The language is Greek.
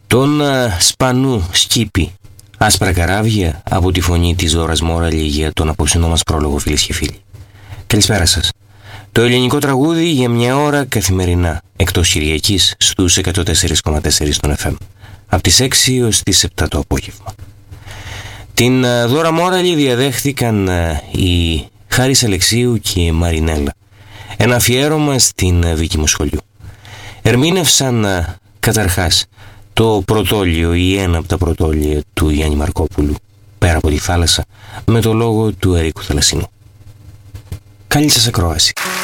Τον Σπανού Σκύπη, άσπρα καράβια, από τη φωνή της Δώρας Μόραλη για τον απόψινό μας πρόλογο, φίλες και φίλοι. Καλησπέρα σας. Το ελληνικό τραγούδι για μια ώρα καθημερινά, εκτός Κυριακής, στους 104,4 στον FM, από τις 6 έως τις 7 το απόγευμα. Την Δώρα Μόραλη διαδέχθηκαν οι Χάρης Αλεξίου και η Μαρινέλα. Ένα αφιέρωμα στην δική μου σχολείου. Ερμήνευσαν καταρχάς το πρωτόλιο ή ένα από τα πρωτόλια του Γιάννη Μαρκόπουλου, πέρα από τη θάλασσα, με το λόγο του Ερίκου Θαλασσινού. Καλή σας ακρόαση.